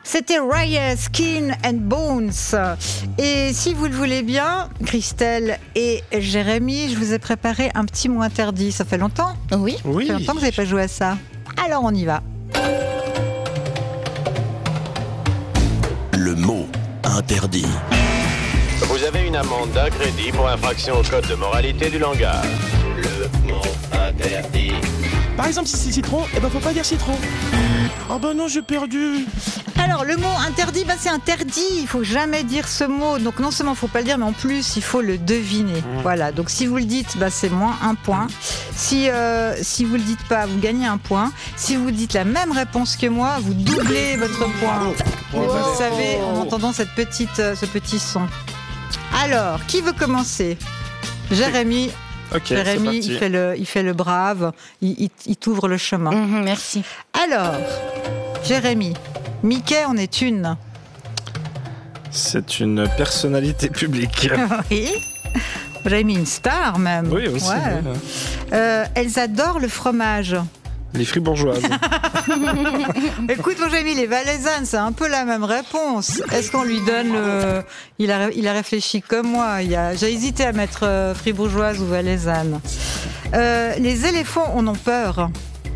C'était Raya, Skin and Bones. Et si vous le voulez bien, Christelle et Jérémy, je vous ai préparé un petit mot interdit. Ça fait longtemps ? Oui. Ça fait longtemps que vous n'avez pas joué à ça. Alors on y va. Le mot interdit. Vous avez une amende d'un crédit pour infraction au code de moralité du langage. Le mot interdit. Par exemple, si c'est citron, faut pas dire citron. Oh bah non, j'ai perdu. Alors le mot interdit, c'est interdit. Il faut jamais dire ce mot. Donc non seulement il faut pas le dire, mais en plus il faut le deviner. Voilà. Donc si vous le dites, c'est moins 1 point. Si vous le dites pas, vous gagnez 1 point. Si vous dites la même réponse que moi, vous doublez votre point. Vous le savez en entendant ce petit son. Alors, qui veut commencer ? Jérémy. Ok, Jérémy, il fait le brave, il t'ouvre le chemin. Merci. Alors, Jérémy, Mickey en est une. C'est une personnalité publique. Oui. J'avais mis une star même. Oui, aussi. Ouais. Oui. Elles adorent le fromage. Les fribourgeoises. Écoute, mon Jérémy, les Valaisannes, c'est un peu la même réponse. Est-ce qu'on lui donne le... Il a réfléchi comme moi. J'ai hésité à mettre fribourgeoise ou valaisanne. Les éléphants en ont peur.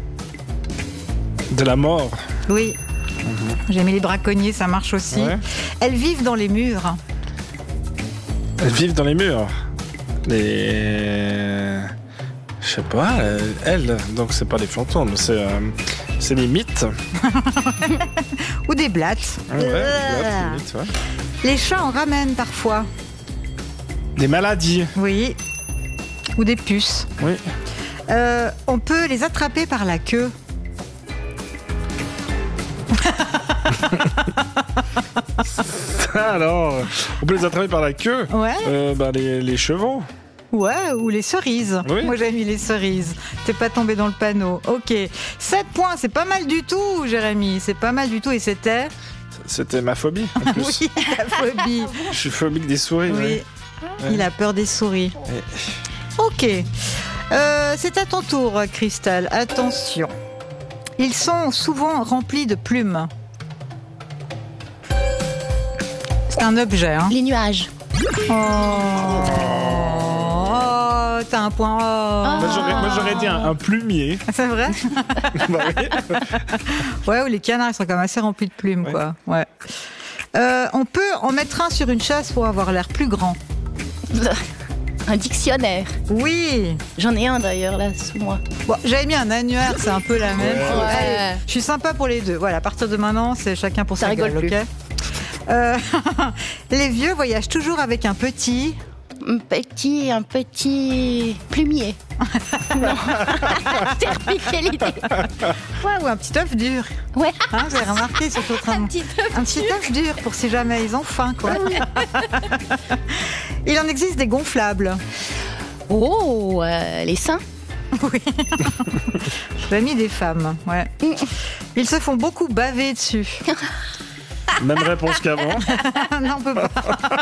De la mort. Oui. J'ai mis les braconniers, ça marche aussi. Ouais. Elles vivent dans les murs. Elles vivent dans les murs. Je sais pas, elles, donc c'est pas des fantômes, c'est des mythes. Ou des blattes. Des mythes, ouais. Les chats en ramènent parfois. Des maladies. Oui. Ou des puces. Oui. On peut les attraper par la queue. Alors, on peut les attraper par la queue. Ouais. Les chevaux. Ouais, ou les cerises. Oui. Moi, j'ai mis les cerises. T'es pas tombé dans le panneau. Ok. 7 points, c'est pas mal du tout, Jérémy. C'est pas mal du tout. Et c'était ma phobie, en plus. Oui, la phobie. Je suis phobique des souris. Oui. Ouais. Il a peur des souris. Ok. C'est à ton tour, Christelle. Attention. Ils sont souvent remplis de plumes. C'est un objet, hein. Les nuages. Oh, t'as un point. Moi, j'aurais dit un plumier. C'est vrai? Bah oui. Ouais, ou les canards, ils sont quand même assez remplis de plumes, quoi. Ouais. On peut en mettre un sur une chaise pour avoir l'air plus grand. Un dictionnaire. Oui. J'en ai un d'ailleurs là sous moi. Bon, j'avais mis un annuaire, c'est un peu la même. Ouais. Allez, je suis sympa pour les deux. Voilà, à partir de maintenant, c'est chacun pour Ça sa rigole gueule, plus. ok. Les vieux voyagent toujours avec un petit... Un petit plumier. Non. T'as repiqué l'idée. Ouais, ou un petit œuf dur. Ouais. Hein, vous avez remarqué, surtout Un petit œuf. un petit œuf dur pour si jamais ils ont faim, quoi. Il en existe des gonflables. Oh, les seins. Oui. J'ai mis des femmes, ouais. Ils se font beaucoup baver dessus. Même réponse qu'avant. Non, on peut pas.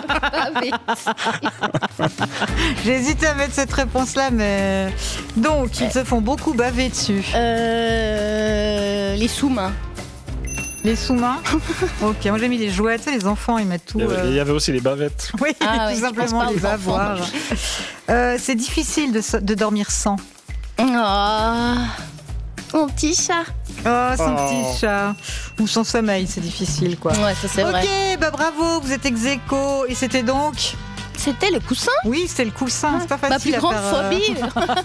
J'ai hésité à mettre cette réponse-là, mais... Donc, ils se font beaucoup baver dessus. Les sous-mains. Les sous-mains. Ok, moi j'ai mis les jouets. Tu sais, les enfants, ils mettent tout... Il y avait aussi les bavettes. Oui, Ah tout oui, simplement, je pense les pas aux enfants, bavoirs. C'est difficile de dormir sans. Oh, mon petit chat. Oh, son Oh. petit chat. Ou son sommeil, c'est difficile, quoi. Ouais, ça c'est vrai. Ok, bravo, vous êtes ex aequo. Et c'était donc... C'était le coussin. Oui, c'était le coussin, c'est pas Ma facile plus grande à faire. phobie.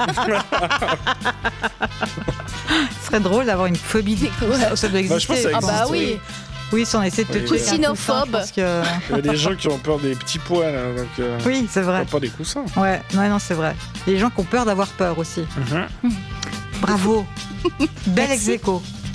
Ce serait drôle d'avoir une phobie des coussins. Ça doit exister. Je pense que ça Ah existe. bah oui. Oui, si on essaie de te Oui. tuer avec un coussin, Coussinophobe. parce que... Il y a des gens qui ont peur des petits poils, hein, donc Oui, c'est vrai. pas des coussins. Ouais, non, c'est vrai. Il y a des gens qui ont peur d'avoir peur aussi. Bravo. Bel ex aequo.